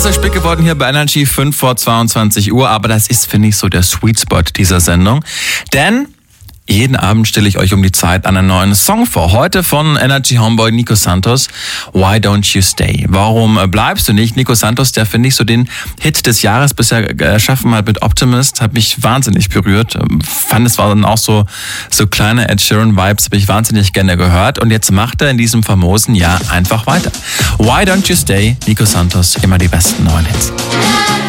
ist spät geworden hier bei Energy 5 vor 22 Uhr, aber das ist, finde ich, so der Sweet Spot dieser Sendung. Denn jeden Abend stelle ich euch um die Zeit einen neuen Song vor. Heute von Energy Homeboy Nico Santos, Why Don't You Stay? Warum bleibst du nicht? Nico Santos, der, finde ich, so den Hit des Jahres bisher erschaffen hat mit Optimist, hat mich wahnsinnig berührt. Fand, es war dann auch so kleine Ed Sheeran-Vibes, habe ich wahnsinnig gerne gehört. Und jetzt macht er in diesem famosen Jahr einfach weiter. Why Don't You Stay? Nico Santos, immer die besten neuen Hits.